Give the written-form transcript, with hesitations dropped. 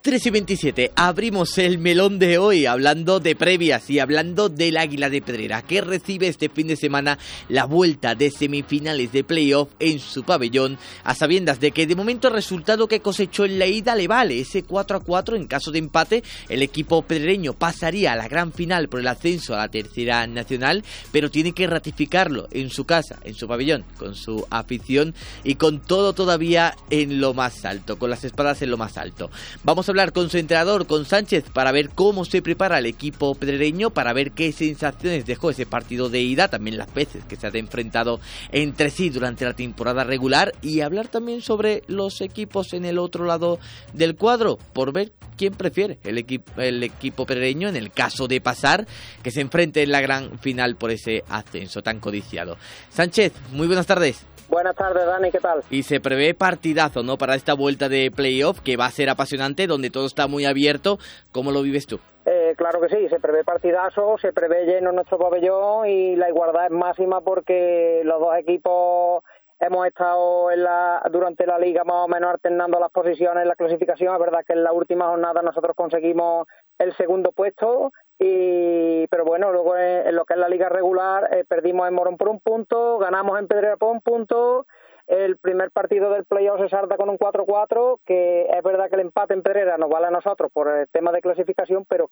13:27, abrimos el melón de hoy hablando de previas y hablando del Águila de Pedrera, que recibe este fin de semana la vuelta de semifinales de playoff en su pabellón, a sabiendas de que de momento el resultado que cosechó en la ida le vale ese 4-4. En caso de empate, el equipo pedrereño pasaría a la gran final por el ascenso a la tercera nacional, pero tiene que ratificarlo en su casa, en su pabellón, con su afición y con todo todavía en lo más alto, con las espadas en lo más alto. Vamos a hablar con su entrenador, con Sánchez, para ver cómo se prepara el equipo pedrereño, para ver qué sensaciones dejó ese partido de ida, también las veces que se han enfrentado entre sí durante la temporada regular, y hablar también sobre los equipos en el otro lado del cuadro, por ver quién prefiere el equipo pedrereño en el caso de pasar, que se enfrente en la gran final por ese ascenso tan codiciado. Sánchez, muy buenas tardes. Buenas tardes, Dani, ¿qué tal? Y se prevé partidazo, ¿no?, para esta vuelta de playoff, que va a ser apasionante, donde todo está muy abierto. ¿Cómo lo vives tú? Claro que sí, se prevé partidazo, se prevé lleno nuestro pabellón y la igualdad es máxima porque los dos equipos hemos estado durante la liga más o menos alternando las posiciones en la clasificación. Es verdad que en la última jornada nosotros conseguimos el segundo puesto, pero bueno, luego en lo que es la liga regular perdimos en Morón por un punto, ganamos en Pedrera por un punto. El primer partido del playoff se salda con un 4-4, que es verdad que el empate en Pedrera nos vale a nosotros por el tema de clasificación, pero